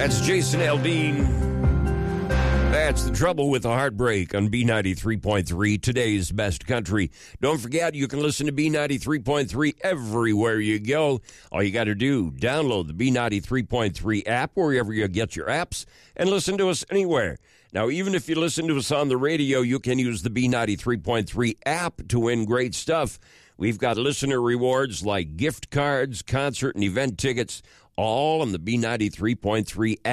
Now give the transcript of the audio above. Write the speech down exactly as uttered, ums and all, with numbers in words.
That's Jason Aldean. That's the trouble with the heartbreak on B ninety-three point three, today's best country. Don't forget, you can listen to B ninety-three point three everywhere you go. All you got to do, download the B ninety-three point three app wherever you get your apps and listen to us anywhere. Now, even if you listen to us on the radio, you can use the B ninety-three point three app to win great stuff. We've got listener rewards like gift cards, concert and event tickets, all on the B ninety-three point three app.